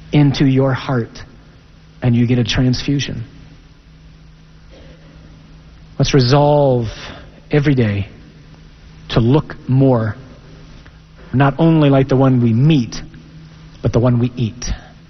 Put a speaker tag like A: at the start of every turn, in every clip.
A: into your heart and you get a transfusion. Let's resolve every day to look more, not only like the one we meet, but the one we eat.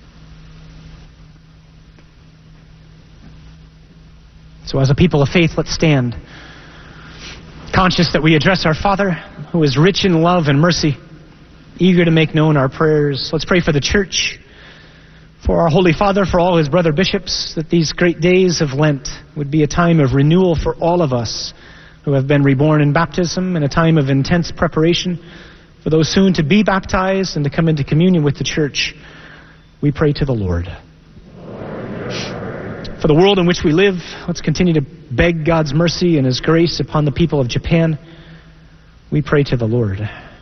A: So as a people of faith, let's stand, conscious that we address our Father, who is rich in love and mercy, eager to make known our prayers. Let's pray for the church, for our Holy Father, for all his brother bishops, that these great days of Lent would be a time of renewal for all of us who have been reborn in baptism, and a time of intense preparation for those soon to be baptized and to come into communion with the church. We pray to the Lord. For the world in which we live, let's continue to beg God's mercy and his grace upon the people of Japan. We pray to the Lord.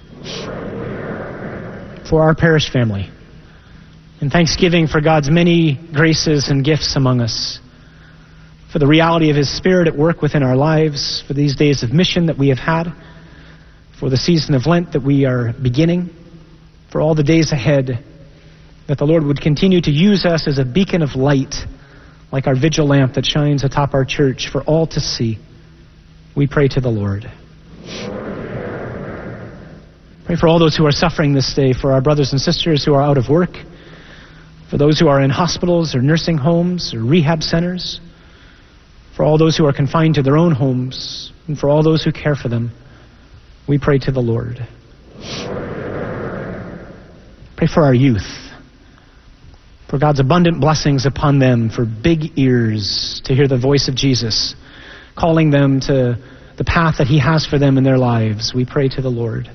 A: For our parish family, in thanksgiving for God's many graces and gifts among us, for the reality of his Spirit at work within our lives, for these days of mission that we have had, for the season of Lent that we are beginning, for all the days ahead, that the Lord would continue to use us as a beacon of light, like our vigil lamp that shines atop our church for all to see. We pray to the Lord. Pray for all those who are suffering this day, for our brothers and sisters who are out of work, for those who are in hospitals or nursing homes or rehab centers, for all those who are confined to their own homes, and for all those who care for them. We pray to the Lord. Pray for our youth, for God's abundant blessings upon them, for big ears to hear the voice of Jesus, calling them to the path that he has for them in their lives. We pray to the Lord.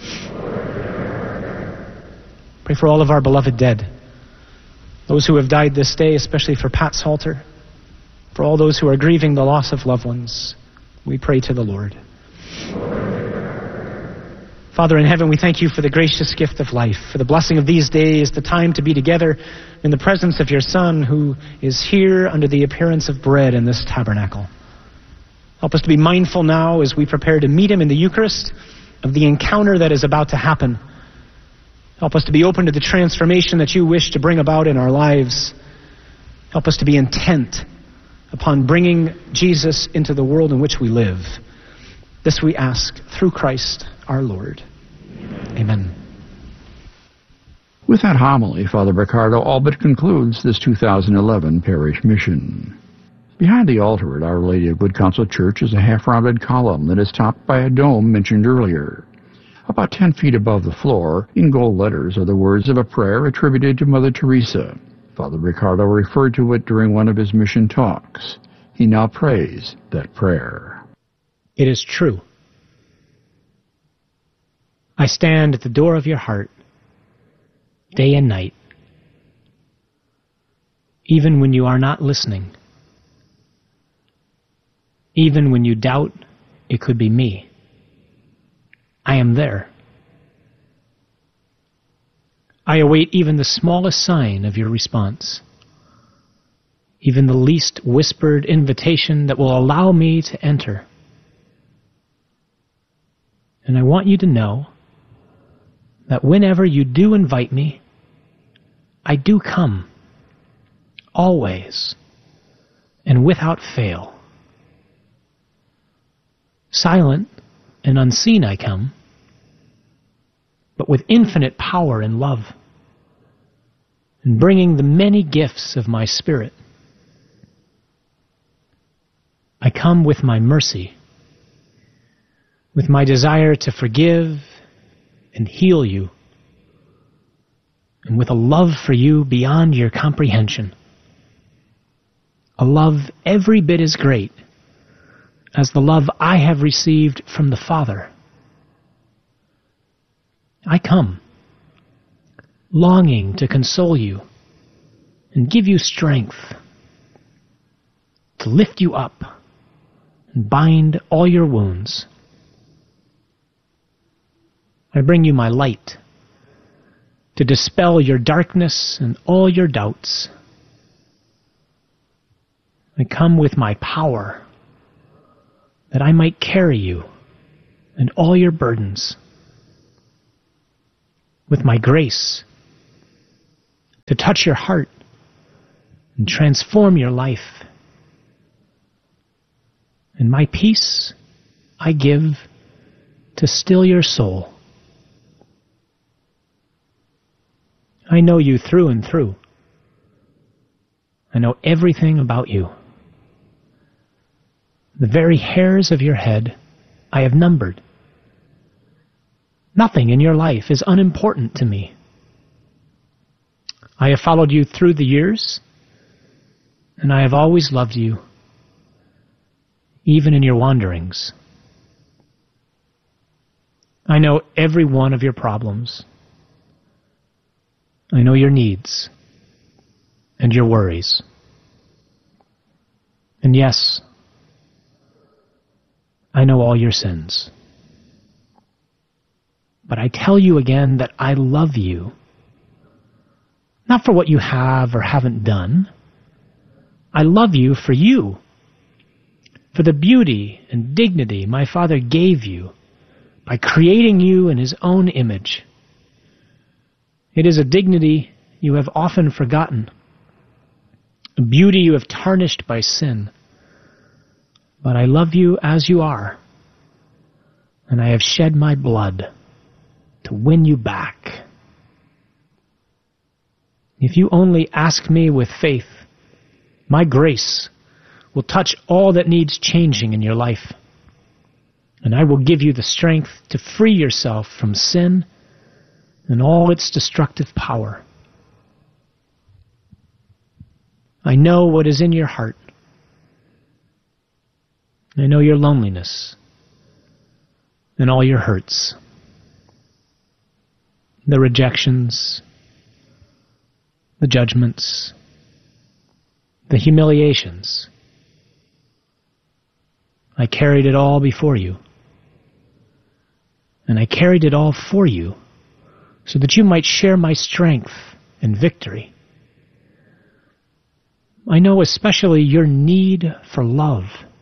A: Pray for all of our beloved dead, those who have died this day, especially for Pat Salter, for all those who are grieving the loss of loved ones. We pray to the Lord. Father in heaven, we thank you for the gracious gift of life, for the blessing of these days, the time to be together in the presence of your Son, who is here under the appearance of bread in this tabernacle. Help us to be mindful now as we prepare to meet him in the Eucharist of the encounter that is about to happen. Help us to be open to the transformation that you wish to bring about in our lives. Help us to be intent upon bringing Jesus into the world in which we live. This we ask through Christ our Lord. Amen.
B: With that homily, Father Ricardo all but concludes this 2011 parish mission. Behind the altar at Our Lady of Good Counsel Church is a half-rounded column that is topped by a dome mentioned earlier. About 10 feet above the floor, in gold letters, are the words of a prayer attributed to Mother Teresa. Father Ricardo referred to it during one of his mission talks. He now prays that prayer.
A: It is true. I stand at the door of your heart, day and night, even when you are not listening, even when you doubt it could be me. I am there. I await even the smallest sign of your response, even the least whispered invitation that will allow me to enter. And I want you to know that whenever you do invite me, I do come, always, and without fail. Silent and unseen I come, but with infinite power and love, and bringing the many gifts of my Spirit. I come with my mercy, with my desire to forgive and heal you, and with a love for you beyond your comprehension. A love every bit as great as the love I have received from the Father. I come, longing to console you and give you strength, to lift you up and bind all your wounds. I bring you my light to dispel your darkness and all your doubts. I come with my power that I might carry you and all your burdens. With my grace to touch your heart and transform your life. And my peace I give to still your soul. I know you through and through. I know everything about you. The very hairs of your head I have numbered. Nothing in your life is unimportant to me. I have followed you through the years, and I have always loved you, even in your wanderings. I know every one of your problems. I know your needs and your worries. And yes, I know all your sins. But I tell you again that I love you, not for what you have or haven't done. I love you for you, for the beauty and dignity my Father gave you by creating you in His own image. It is a dignity you have often forgotten, a beauty you have tarnished by sin. But I love you as you are, and I have shed my blood to win you back. If you only ask me with faith, my grace will touch all that needs changing in your life, and I will give you the strength to free yourself from sin and all its destructive power. I know what is in your heart. I know your loneliness and all your hurts, the rejections, the judgments, the humiliations. I carried it all before you, and I carried it all for you so that you might share my strength and victory. I know especially your need for love,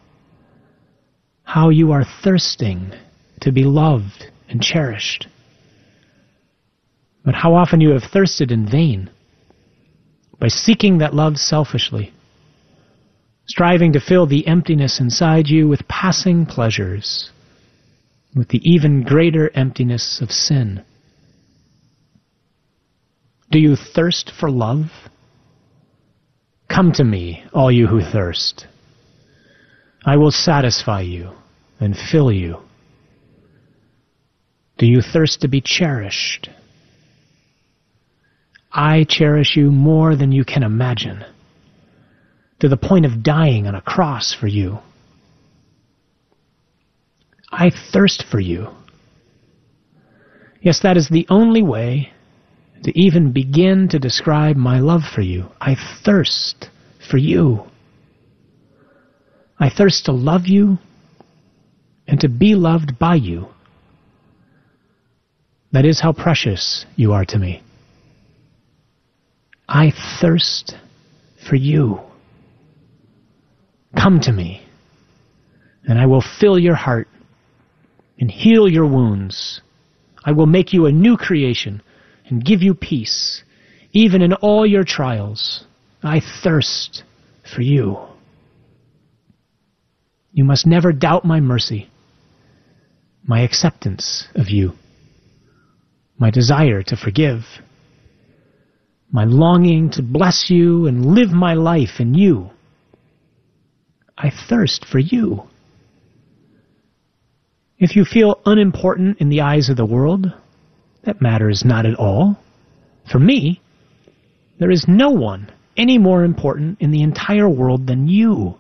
A: how you are thirsting to be loved and cherished. But how often you have thirsted in vain by seeking that love selfishly, striving to fill the emptiness inside you with passing pleasures, with the even greater emptiness of sin. Do you thirst for love? Come to me, all you who thirst. I will satisfy you and fill you. Do you thirst to be cherished? I cherish you more than you can imagine, to the point of dying on a cross for you. I thirst for you. Yes, that is the only way to even begin to describe my love for you. I thirst for you. I thirst to love you and to be loved by you. That is how precious you are to me. I thirst for you. Come to me, and I will fill your heart and heal your wounds. I will make you a new creation and give you peace, even in all your trials. I thirst for you. You must never doubt my mercy, my acceptance of you, my desire to forgive, my longing to bless you and live my life in you. I thirst for you. If you feel unimportant in the eyes of the world, that matters not at all. For me, there is no one any more important in the entire world than you.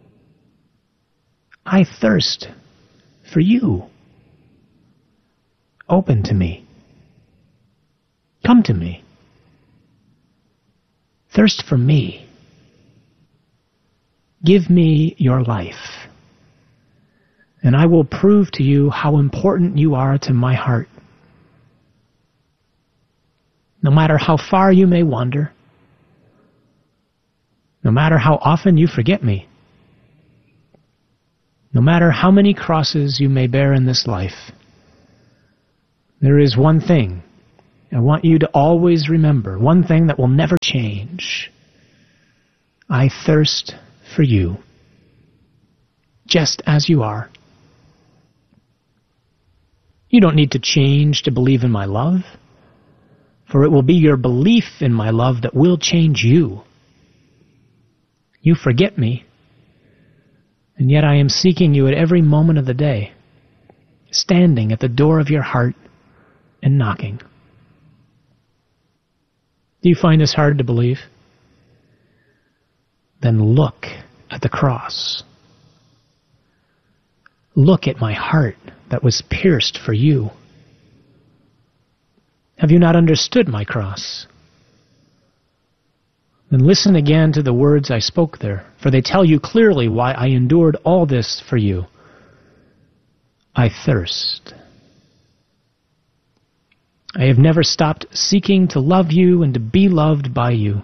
A: I thirst for you. Open to me. Come to me. Thirst for me. Give me your life, and I will prove to you how important you are to my heart. No matter how far you may wander, no matter how often you forget me, no matter how many crosses you may bear in this life, there is one thing I want you to always remember one thing that will never change. I thirst for you, just as you are. You don't need to change to believe in my love, for it will be your belief in my love that will change you. You forget me, and yet I am seeking you at every moment of the day, standing at the door of your heart and knocking. Do you find this hard to believe? Then look at the cross. Look at my heart that was pierced for you. Have you not understood my cross? Then listen again to the words I spoke there, for they tell you clearly why I endured all this for you. I thirst. I have never stopped seeking to love you and to be loved by you.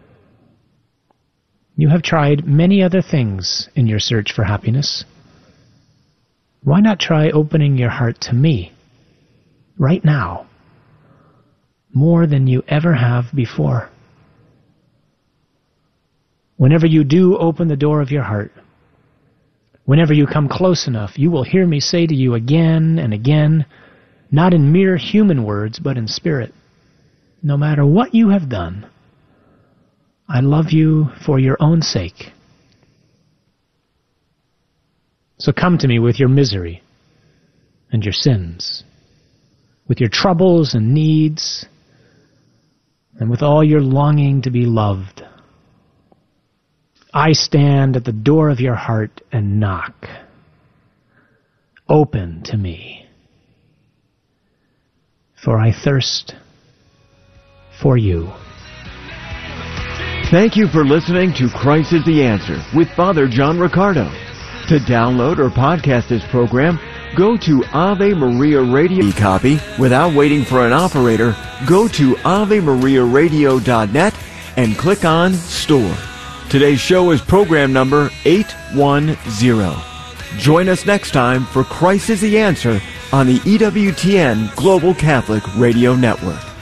A: You have tried many other things in your search for happiness. Why not try opening your heart to me, right now, more than you ever have before? Whenever you do open the door of your heart, whenever you come close enough, you will hear me say to you again and again, not in mere human words, but in spirit, no matter what you have done, I love you for your own sake. So come to me with your misery and your sins, with your troubles and needs, and with all your longing to be loved. I stand at the door of your heart and knock. Open to me, for I thirst for you.
C: Thank you for listening to Christ is the Answer with Father John Riccardo. To download or podcast this program, go to Ave Maria Radio. Copy without waiting for an operator. Go to AveMariaRadio.net and click on Store. Today's show is program number 810. Join us next time for Christ is the Answer on the EWTN Global Catholic Radio Network.